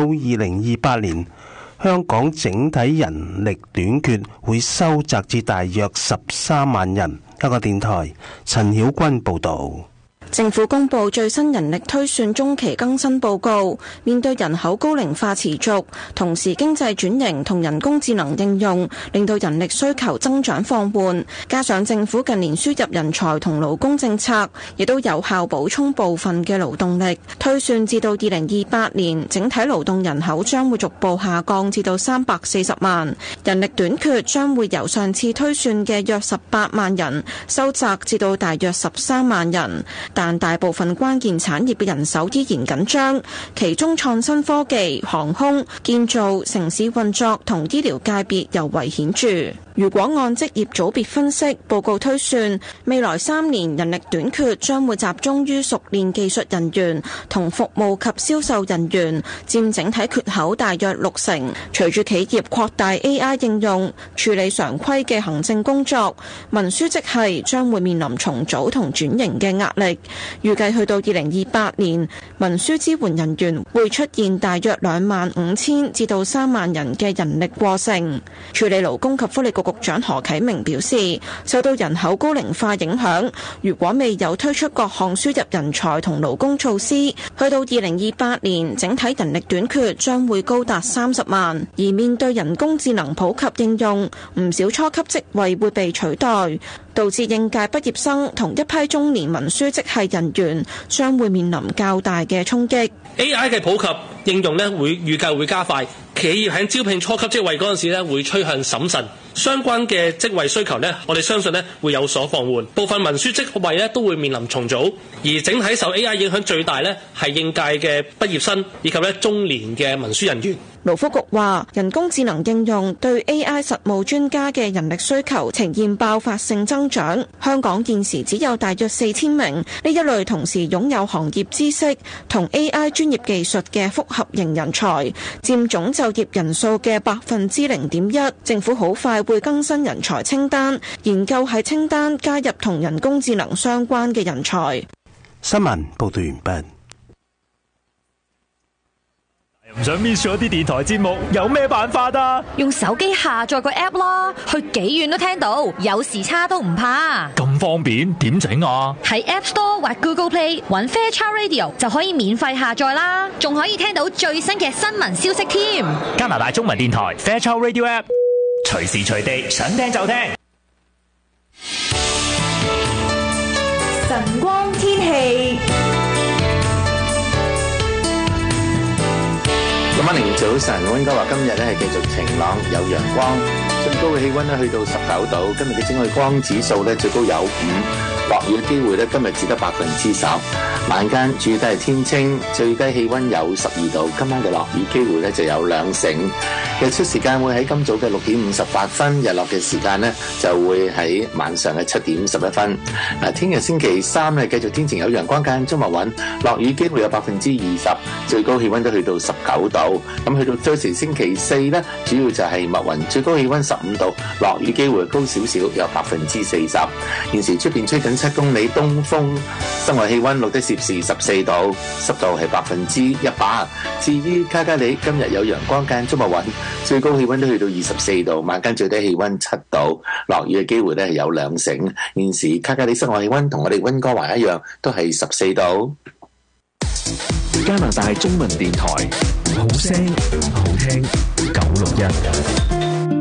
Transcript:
到2028年，香港整體人力短缺會收窄至大約13萬人。香港電台陳曉君報導。 政府公布最新人力推算中期更新報告，面對人口高齡化持續，同時經濟轉型同人工智能應用，令到人力需求增長放緩，加上政府近年輸入人才同勞工政策，亦都有效補充部分嘅勞動力。推算至到2028年，整體勞動人口將會逐步下降至到340萬，人力短缺將會由上次推算嘅約18萬人收窄至到大約13萬人。但大部分關鍵產業嘅人手依然緊張，其中創新科技、航空、建造、城市運作同醫療界別尤為顯著。如果按職業組別分析，報告推算未來3年人力短缺將會集中於熟練技術人員同服務及銷售人員，佔整體缺口大約60%。隨住企業擴大 AI 應用，處理常規嘅行政工作，文書職系將會面臨重組同轉型嘅壓力。預計去到2028年，文書支援人員會出現大約25000至到3萬人嘅人力過剩。處理勞工及福利局局長何啟明表示，受到人口高齡化影響，如果未有推出各項輸入人才同勞工措施，去到2028年，整體人力短缺將會高達30萬。而面對人工智能普及應用，唔少初級職位會被取代，導致應屆畢業生同一批中年文書職系人員將會面臨較大嘅衝擊。 AI 嘅普及應用預計會加快，企業喺招聘初級職位嗰陣時會趨向審慎，相關嘅職位需求我哋相信會有所放緩，部分文書職位都會面臨重組，而整體受 AI 影響最大係應屆嘅畢業生以及中年嘅文書人員。 勞福局話，人工智能應用對 AI 實務專家嘅人力需求呈現爆發性增長。香港現時只有大約4000名呢一類同時擁有行業知識同 AI 專業技術嘅複合型人才，佔總就業人數嘅0.1%。政府好快會更新人才清單，研究喺清單加入同人工智能相關嘅人才。 新聞報道完畢。 唔想 miss 咗啲電台節目，有咩辦法啊？ 用手機下載個 app 啦，去幾遠都聽到，有時差都唔怕。 咁方便，點整啊？ 喺 App Store 或 Google Play 揾 Fairchild Radio 就可以免費下載啦，仲可以聽到最新嘅新聞消息添。 加拿大中文電台 Fairchild Radio App， 隨時隨地想聽就聽。 晨光天氣。 晚年早晨，我應該話今日係繼續晴朗有陽光，最高嘅氣溫去到19度。今日嘅紫外光指數最高有5，落雨嘅機會今日只得10%。晚間主要都係天清，最低氣溫有12度。今晚嘅落雨機會就有2成。日出時間會喺今早嘅6點58分，日落嘅時間就會喺晚上嘅7點11分。聽日星期三繼續天晴有陽光間中密雲，落雨機會有20%，最高氣溫都去到19度。咁去到周時星期四主要就係密雲，最高氣溫15度，落雨機會高少少，有40%。現時出邊吹緊7公里東風，室外氣溫錄得攝氏14度，濕度係100%。至於卡加里，今日有陽光間中密雲，最高氣溫都去到24度，晚間最低氣溫7度，落雨嘅機會係有2成。現時卡加里室外氣溫同我哋溫哥華一樣，都係14度。 加拿大中文電台，好聲好聽961。